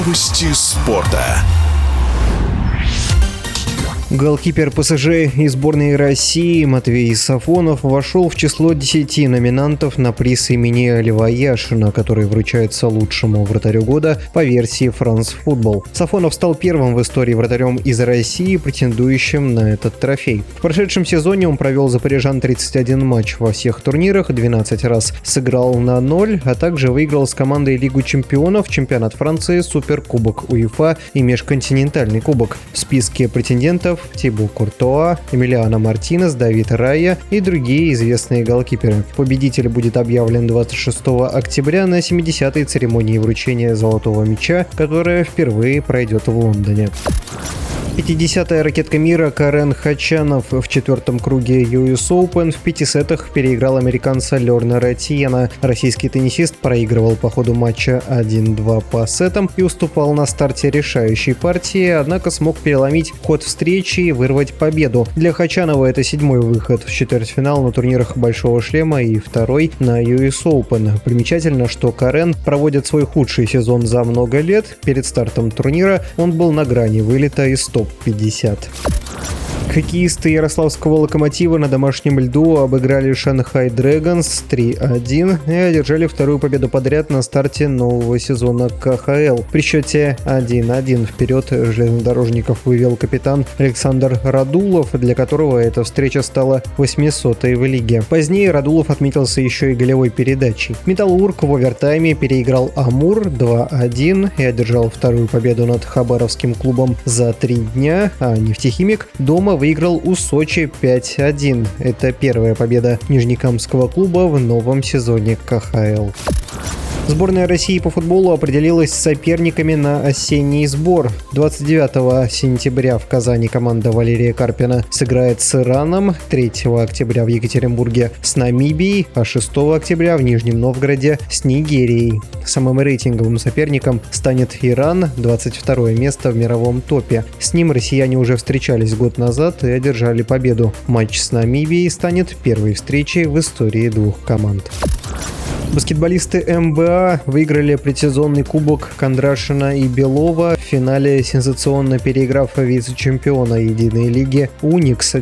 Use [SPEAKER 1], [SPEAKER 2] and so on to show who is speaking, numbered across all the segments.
[SPEAKER 1] Новости спорта.
[SPEAKER 2] Голкипер ПСЖ и сборной России Матвей Сафонов вошел в число 10 номинантов на приз имени Льва Яшина, который вручается лучшему вратарю года по версии France Football. Сафонов стал первым в истории вратарем из России, претендующим на этот трофей. В прошедшем сезоне он провел за парижан 31 матч во всех турнирах, 12 раз сыграл на 0, а также выиграл с командой Лигу чемпионов, чемпионат Франции, Суперкубок УЕФА и Межконтинентальный кубок. В списке претендентов Тибо Куртуа, Эмилиано Мартинес, Давид Рая и другие известные голкиперы. Победитель будет объявлен 26 октября на 70-й церемонии вручения Золотого мяча, которая впервые пройдет в Лондоне. 50-я ракетка мира Карен Хачанов в четвертом круге US Open в 5 сетах переиграл американца Лернера Тиена. Российский теннисист проигрывал по ходу матча 1-2 по сетам и уступал на старте решающей партии, однако смог переломить ход встречи и вырвать победу. Для Хачанова это 7-й выход в четвертьфинал на турнирах Большого шлема и 2-й на US Open. Примечательно, что Карен проводит свой худший сезон за много лет. Перед стартом турнира он был на грани вылета из топ-50. Хоккеисты Ярославского «Локомотива» на домашнем льду обыграли Шанхай Дрэгонс 3-1 и одержали вторую победу подряд на старте нового сезона КХЛ. При счете 1-1 вперед железнодорожников вывел капитан Александр Радулов, для которого эта встреча стала 800-й в лиге. Позднее Радулов отметился еще и голевой передачей. «Металлург» в овертайме переиграл «Амур» 2-1 и одержал вторую победу над хабаровским клубом за 3 дня, а «Нефтехимик» дома выиграл у Сочи 5-1. Это первая победа нижнекамского клуба в новом сезоне КХЛ. Сборная России по футболу определилась с соперниками на осенний сбор. 29 сентября в Казани команда Валерия Карпина сыграет с Ираном, 3 октября в Екатеринбурге с Намибией, а 6 октября в Нижнем Новгороде с Нигерией. Самым рейтинговым соперником станет Иран, 22 место в мировом топе. С ним россияне уже встречались год назад и одержали победу. Матч с Намибией станет первой встречей в истории двух команд. Баскетболисты МБА выиграли предсезонный кубок Кондрашина и Белова в финале, сенсационно переиграв вице-чемпиона единой лиги Уникс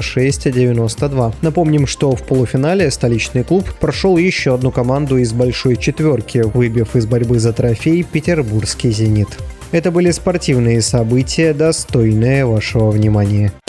[SPEAKER 2] 96-92. Напомним, что в полуфинале столичный клуб прошел еще одну команду из большой четверки, выбив из борьбы за трофей петербургский «Зенит». Это были спортивные события, достойные вашего внимания.